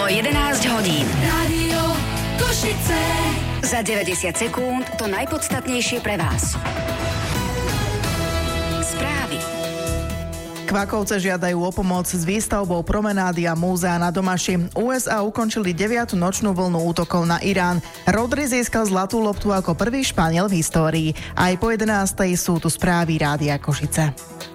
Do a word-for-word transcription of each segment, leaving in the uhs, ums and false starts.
jedenásť hodín. Rádio Košice. Za deväťdesiat sekúnd to najpodstatnejšie pre vás. Správy. Kvakovce žiadajú o pomoc s výstavbou promenády a múzea na Domaši. ú es á ukončili deviatu nočnú vlnu útokov na Irán. Rodri získal zlatú loptu ako prvý Španiel v histórii. Aj po jedenástej sú tu správy Rádia Košice.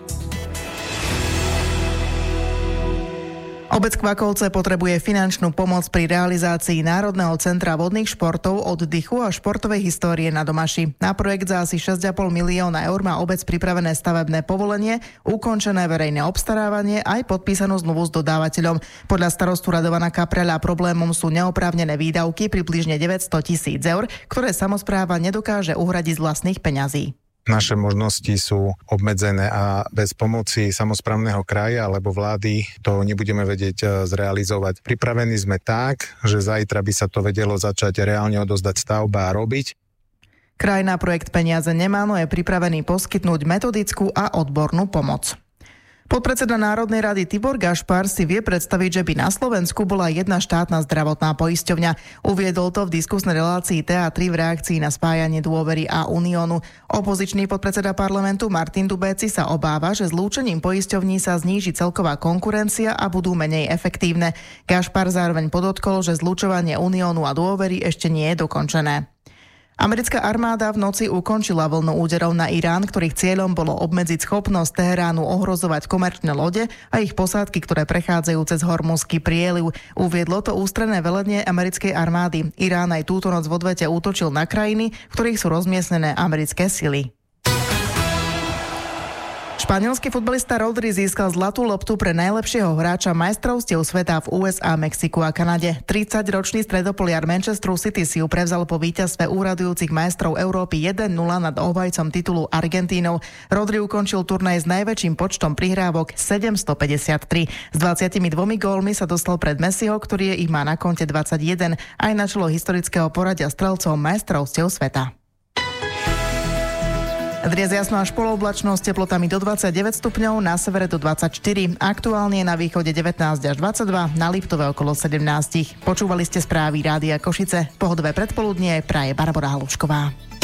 Obec Kvakovce potrebuje finančnú pomoc pri realizácii Národného centra vodných športov, oddychu a športovej histórie na Domaši. Na projekt za asi šesť a pol milióna eur má obec pripravené stavebné povolenie, ukončené verejné obstarávanie aj podpísanú zmluvu s dodávateľom. Podľa starostu Radovana Kapreľa problémom sú neoprávnené výdavky približne deväťsto tisíc eur, ktoré samospráva nedokáže uhradiť z vlastných peňazí. Naše možnosti sú obmedzené a bez pomoci samosprávneho kraja alebo vlády to nebudeme vedieť zrealizovať. Pripravení sme tak, že zajtra by sa to vedelo začať reálne odozdať stavba a robiť. Kraj na projekt peniaze nemá, no je pripravený poskytnúť metodickú a odbornú pomoc. Podpredseda Národnej rady Tibor Gašpar si vie predstaviť, že by na Slovensku bola jedna štátna zdravotná poisťovňa. Uviedol to v diskusnej relácii té á tri v reakcii na spájanie Dôvery a Uniónu. Opozičný podpredseda parlamentu Martin Dubéci sa obáva, že zlúčením poisťovní sa zníži celková konkurencia a budú menej efektívne. Gašpar zároveň podotkol, že zlúčovanie Uniónu a Dôvery ešte nie je dokončené. Americká armáda v noci ukončila vlnu úderov na Irán, ktorých cieľom bolo obmedziť schopnosť Teheránu ohrozovať komerčné lode a ich posádky, ktoré prechádzajú cez Hormuzský prieliv. Uviedlo to ústredné velenie americkej armády. Irán aj túto noc v odvete útočil na krajiny, v ktorých sú rozmiestnené americké sily. Španielský futbalista Rodri získal zlatú loptu pre najlepšieho hráča majstrovstiev sveta v ú es á, Mexiku a Kanade. tridsaťročný stredopoliar Manchesteru City si ju prevzal po víťazstve úradujúcich majstrov Európy jeden nula nad obhajcom titulu Argentínou. Rodri ukončil turnaj s najväčším počtom prihrávok sedemstopäťdesiattri. S dvadsiatimi dvomi gólmi sa dostal pred Messiho, ktorý ich má na konte dvadsaťjeden, aj na čelo historického poradia strelcov majstrovstiev sveta. Dnes jasno až polooblačnosť, teplotami do dvadsaťdeväť stupňov, na severe do dvadsaťštyri, aktuálne na východe devätnásť až dvadsaťdva, na Liptove okolo sedemnásť. Počúvali ste správy Rádia Košice. Pohodové predpoludnie praje Barbora Halušková.